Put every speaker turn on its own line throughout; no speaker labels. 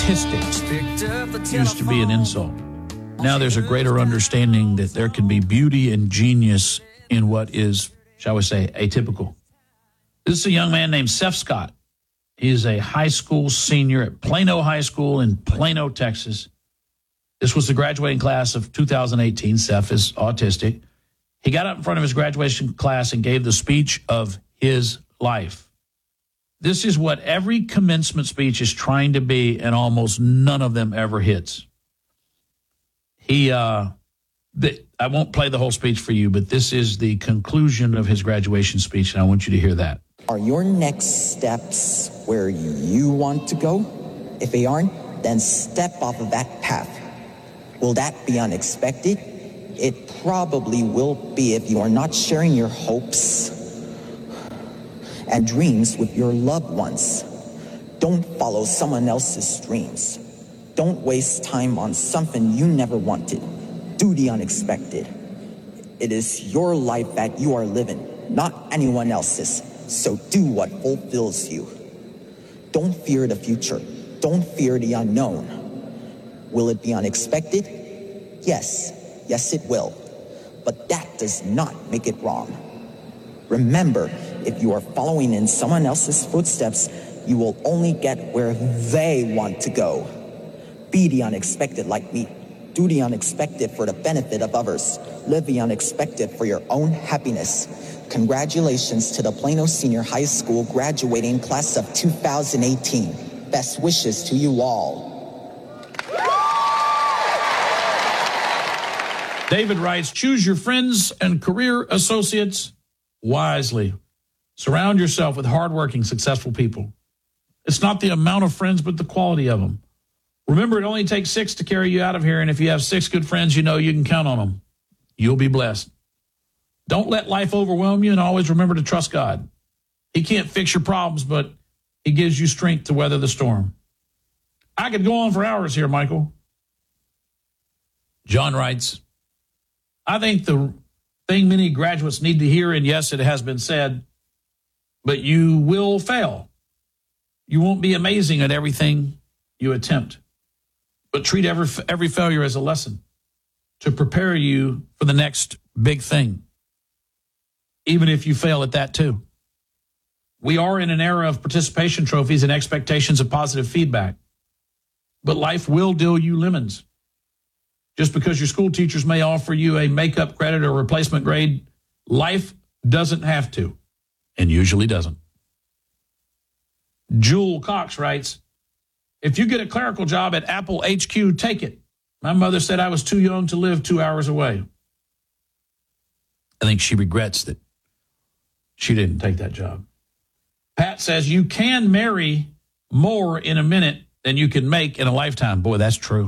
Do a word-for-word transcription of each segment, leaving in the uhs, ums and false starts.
autistic used to be an insult. Now there's a greater understanding that there can be beauty and genius in what is, shall we say, atypical. This is a young man named Seth Scott. He is a high school senior at Plano High School in Plano, Texas. This was the graduating class of two thousand eighteen. Seth is autistic. He got up in front of his graduation class and gave the speech of his life. This is what every commencement speech is trying to be, and almost none of them ever hits. He, uh, the, I won't play the whole speech for you, but this is the conclusion of his graduation speech, and I want you to hear that.
Are your next steps where you want to go? If they aren't, then step off of that path. Will that be unexpected? It probably will be if you are not sharing your hopes and dreams with your loved ones. Don't follow someone else's dreams. Don't waste time on something you never wanted. Do the unexpected. It is your life that you are living, not anyone else's. So do what fulfills you. Don't fear the future. Don't fear the unknown. Will it be unexpected? Yes. Yes, it will. But that does not make it wrong. Remember, if you are following in someone else's footsteps, you will only get where they want to go. Be the unexpected like me. Do the unexpected for the benefit of others. Live the unexpected for your own happiness. Congratulations to the Plano Senior High School graduating class of two thousand eighteen. Best wishes to you all.
David writes, choose your friends and career associates wisely. Surround yourself with hardworking, successful people. It's not the amount of friends, but the quality of them. Remember, it only takes six to carry you out of here, and if you have six good friends, you know you can count on them. You'll be blessed. Don't let life overwhelm you, and always remember to trust God. He can't fix your problems, but he gives you strength to weather the storm. I could go on for hours here, Michael. John writes, I think the thing many graduates need to hear, and yes, it has been said, but you will fail. You won't be amazing at everything you attempt, but treat every, every failure as a lesson to prepare you for the next big thing, even if you fail at that too. We are in an era of participation trophies and expectations of positive feedback, but life will deal you lemons. Just because your school teachers may offer you a makeup credit or replacement grade, life doesn't have to, and usually doesn't. Jewel Cox writes, if you get a clerical job at Apple H Q, take it. My mother said I was too young to live two hours away. I think she regrets that she didn't take that job. Pat says you can marry more in a minute than you can make in a lifetime. Boy, that's true.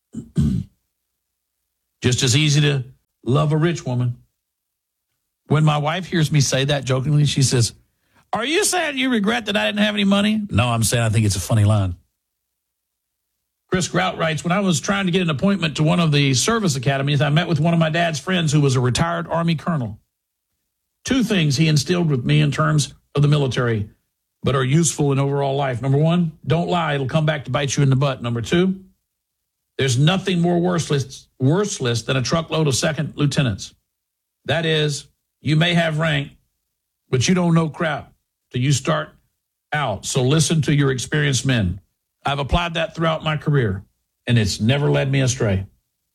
Just as easy to love a rich woman. When my wife hears me say that jokingly, she says, are you saying you regret that I didn't have any money? No, I'm saying I think it's a funny line. Chris Grout writes, when I was trying to get an appointment to one of the service academies, I met with one of my dad's friends who was a retired Army colonel. Two things he instilled with me in terms of the military, but are useful in overall life. Number one, don't lie. It'll come back to bite you in the butt. Number two, there's nothing more worthless, worthless than a truckload of second lieutenants. That is, you may have rank, but you don't know crap till you start out. So listen to your experienced men. I've applied that throughout my career, and it's never led me astray.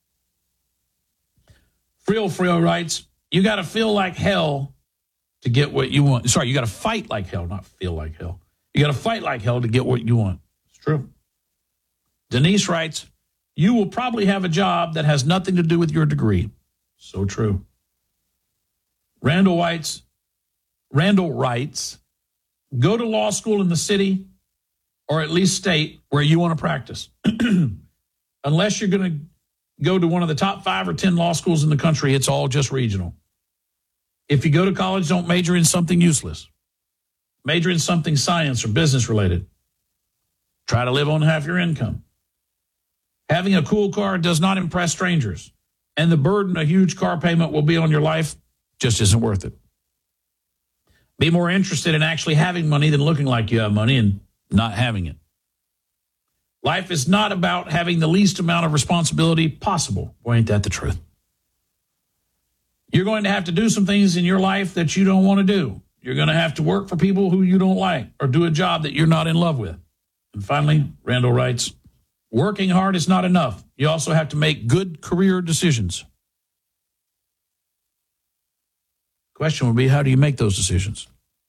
Frill Frill writes, you got to feel like hell to get what you want. Sorry, you got to fight like hell, not feel like hell. You got to fight like hell to get what you want. It's true. Denise writes, you will probably have a job that has nothing to do with your degree. So true. Randall writes, Randall writes, go to law school in the city or at least state where you want to practice. Unless you're going to go to one of the top five or ten law schools in the country, it's all just regional. If you go to college, don't major in something useless. Major in something science or business related. Try to live on half your income. Having a cool car does not impress strangers, and the burden a huge car payment will be on your life just isn't worth it. Be more interested in actually having money than looking like you have money and not having it. Life is not about having the least amount of responsibility possible. Boy, ain't that the truth. You're going to have to do some things in your life that you don't want to do. You're going to have to work for people who you don't like or do a job that you're not in love with. And finally, Randall writes, working hard is not enough. You also have to make good career decisions. Question would be, how do you make those decisions?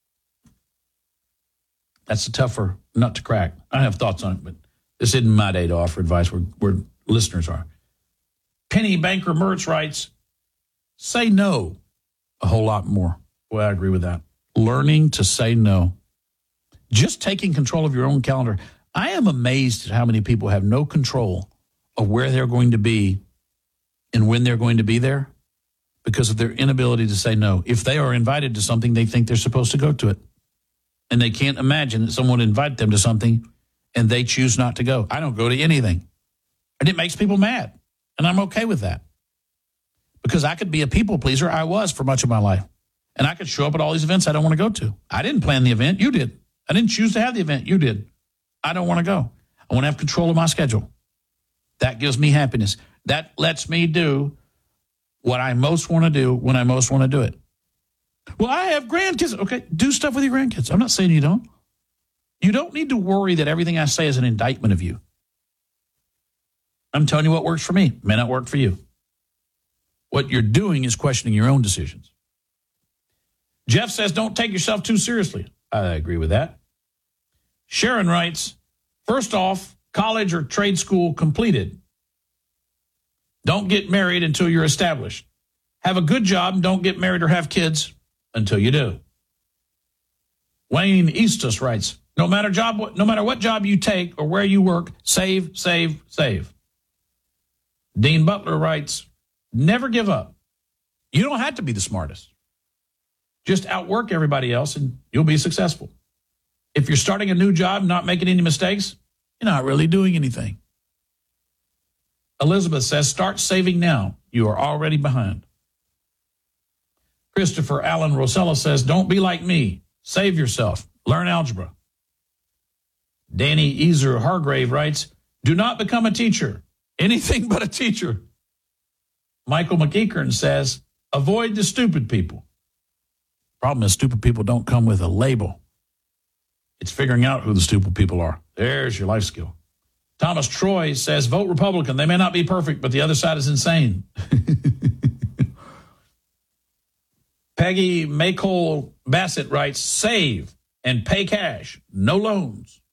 That's a tougher nut to crack. I have thoughts on it, but this isn't my day to offer advice where, where listeners are. Penny Banker Mertz writes, say no a whole lot more. Well, I agree with that. Learning to say no. Just taking control of your own calendar. I am amazed at how many people have no control of where they're going to be and when they're going to be there because of their inability to say no. If they are invited to something, they think they're supposed to go to it. And they can't imagine that someone would invite them to something and they choose not to go. I don't go to anything. And it makes people mad. And I'm okay with that. Because I could be a people pleaser. I was for much of my life. And I could show up at all these events I don't want to go to. I didn't plan the event. You did. I didn't choose to have the event. You did. I don't want to go. I want to have control of my schedule. That gives me happiness. That lets me do what I most want to do when I most want to do it. Well, I have grandkids. Okay, do stuff with your grandkids. I'm not saying you don't. You don't need to worry that everything I say is an indictment of you. I'm telling you what works for me. May not work for you. What you're doing is questioning your own decisions. Jeff says, don't take yourself too seriously. I agree with that. Sharon writes, first off, college or trade school completed. Don't get married until you're established. Have a good job and don't get married or have kids until you do. Wayne Eastus writes, no matter job, no matter what job you take or where you work, save, save, save. Dean Butler writes, never give up. You don't have to be the smartest. Just outwork everybody else and you'll be successful. If you're starting a new job, not making any mistakes, you're not really doing anything. Elizabeth says, start saving now. You are already behind. Christopher Allen Rosella says, don't be like me. Save yourself. Learn algebra. Danny Ezer Hargrave writes, do not become a teacher. Anything but a teacher. Michael McEachern says, avoid the stupid people. Problem is, stupid people don't come with a label. It's figuring out who the stupid people are. There's your life skill. Thomas Troy says, vote Republican. They may not be perfect, but the other side is insane. Peggy Maycole Bassett writes, save and pay cash, no loans.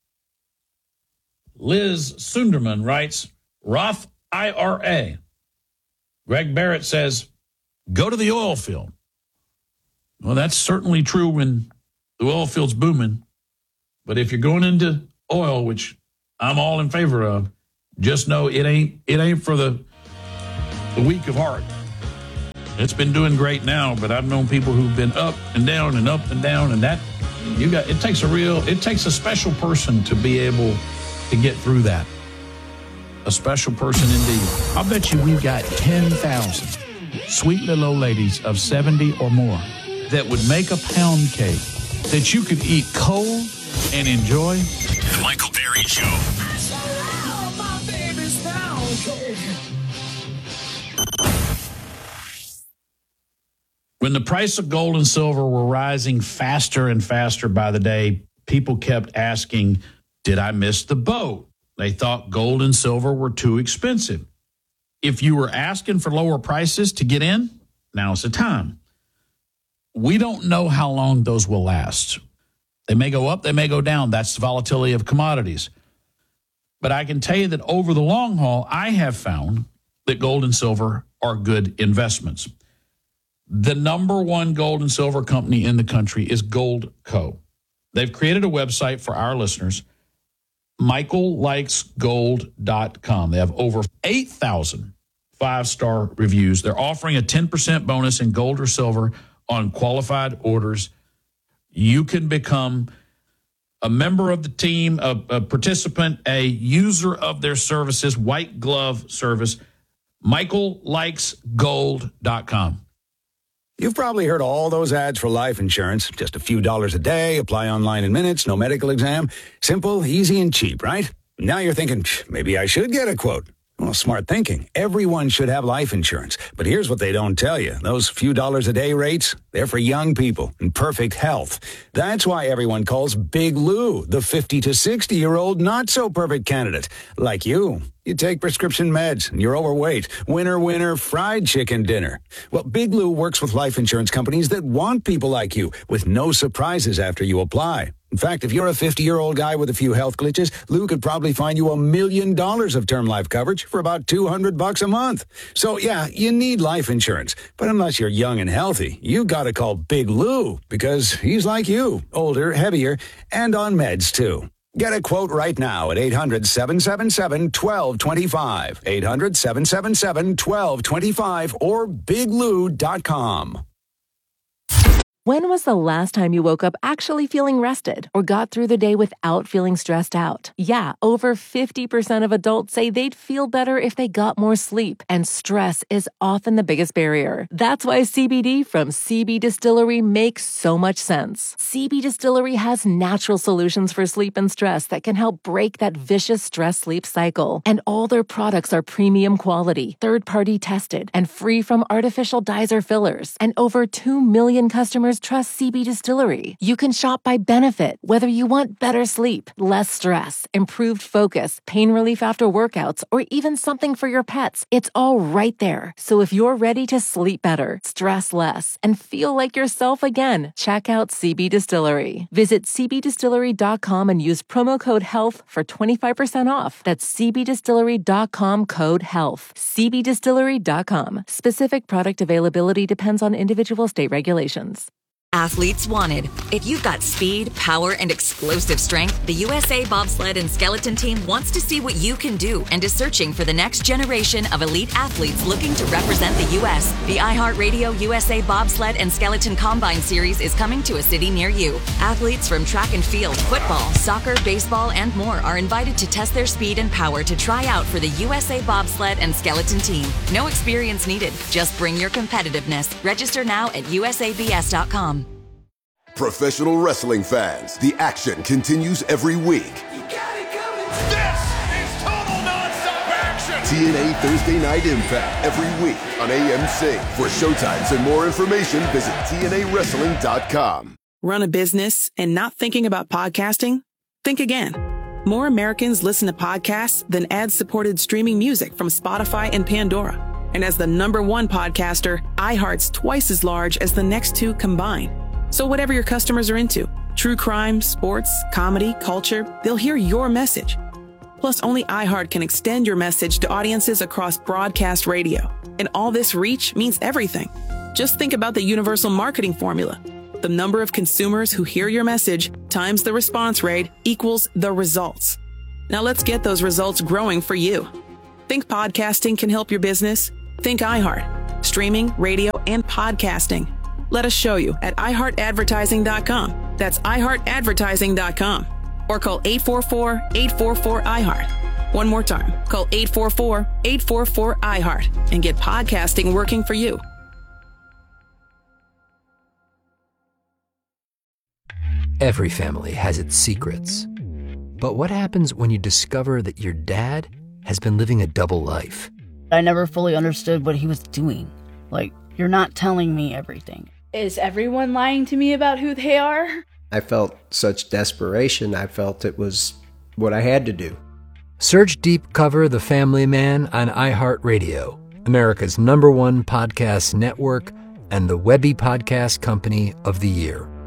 Liz Sunderman writes, Roth I R A. Greg Barrett says, go to the oil field. Well, that's certainly true when the oil field's booming. But if you're going into oil, which I'm all in favor of, just know it ain't it ain't for the the weak of heart. It's been doing great now, but I've known people who've been up and down and up and down, and that you got it takes a real it takes a special person to be able to get through that. A special person indeed. I'll bet you we've got ten thousand sweet little old ladies of seventy or more that would make a pound cake that you could eat cold and enjoy.
The Michael Berry Show.
When the price of gold and silver were rising faster and faster by the day, people kept asking, did I miss the boat? They thought gold and silver were too expensive. If you were asking for lower prices to get in, now's the time. We don't know how long those will last. They may go up, they may go down. That's the volatility of commodities. But I can tell you that over the long haul, I have found that gold and silver are good investments. The number one gold and silver company in the country is Goldco. They've created a website for our listeners, michael likes gold dot com. They have over eight thousand five-star reviews. They're offering a ten percent bonus in gold or silver on qualified orders. You can become a member of the team, a, a participant, a user of their services, white glove service, michael likes gold dot com.
You've probably heard all those ads for life insurance. Just a few dollars a day, apply online in minutes, no medical exam. Simple, easy, and cheap, right? Now you're thinking, maybe I should get a quote. Well, smart thinking. Everyone should have life insurance. But here's what they don't tell you. Those few dollars a day rates, they're for young people in perfect health. That's why everyone calls Big Lou the fifty to sixty-year-old not-so-perfect candidate. Like you. You take prescription meds and you're overweight. Winner, winner, fried chicken dinner. Well, Big Lou works with life insurance companies that want people like you with no surprises after you apply. In fact, if you're a fifty-year-old guy with a few health glitches, Lou could probably find you a million dollars of term life coverage for about two hundred bucks a month. So, yeah, you need life insurance. But unless you're young and healthy, you got to call Big Lou because he's like you, older, heavier, and on meds, too. Get a quote right now at eight hundred, seven seven seven, one two two five, eight hundred, seven seven seven, one two two five, or big lou dot com.
When was the last time you woke up actually feeling rested or got through the day without feeling stressed out? Yeah, over fifty percent of adults say they'd feel better if they got more sleep, and stress is often the biggest barrier. That's why C B D from C B Distillery makes so much sense. C B Distillery has natural solutions for sleep and stress that can help break that vicious stress-sleep cycle. And all their products are premium quality, third-party tested, and free from artificial dyes or fillers. And over two million customers trust C B Distillery. You can shop by benefit, whether you want better sleep, less stress, improved focus, pain relief after workouts, or even something for your pets. It's all right there. So if you're ready to sleep better, stress less, and feel like yourself again, check out C B Distillery. Visit c b distillery dot com and use promo code HEALTH for twenty-five percent off. That's c b distillery dot com code HEALTH. c b distillery dot com. Specific product availability depends on individual state regulations.
Athletes wanted. If you've got speed, power, and explosive strength, the U S A Bobsled and Skeleton Team wants to see what you can do and is searching for the next generation of elite athletes looking to represent the U S The iHeartRadio U S A Bobsled and Skeleton Combine Series is coming to a city near you. Athletes from track and field, football, soccer, baseball, and more are invited to test their speed and power to try out for the U S A Bobsled and Skeleton Team. No experience needed. Just bring your competitiveness. Register now at u s a b s dot com.
Professional wrestling fans, the action continues every week.
You got it coming. This is total nonstop action.
T N A Thursday Night Impact every week on A M C. For showtimes and more information, visit T N A wrestling dot com.
Run a business and not thinking about podcasting? Think again. More Americans listen to podcasts than ad-supported streaming music from Spotify and Pandora. And as the number one podcaster, iHeart's twice as large as the next two combined. So whatever your customers are into, true crime, sports, comedy, culture, they'll hear your message. Plus, only iHeart can extend your message to audiences across broadcast radio. And all this reach means everything. Just think about the universal marketing formula. The number of consumers who hear your message times the response rate equals the results. Now let's get those results growing for you. Think podcasting can help your business? Think iHeart. Streaming, radio, and podcasting. Let us show you at i heart advertising dot com. That's i heart advertising dot com. Or call eight four four, eight four four, I heart. One more time. Call eight four four, eight four four, I heart and get podcasting working for you.
Every family has its secrets. But what happens when you discover that your dad has been living a double life?
I never fully understood what he was doing. Like, you're not telling me everything.
Is everyone lying to me about who they are?
I felt such desperation. I felt it was what I had to do.
Search Deep Cover The Family Man on iHeartRadio, America's number one podcast network and the Webby Podcast Company of the Year.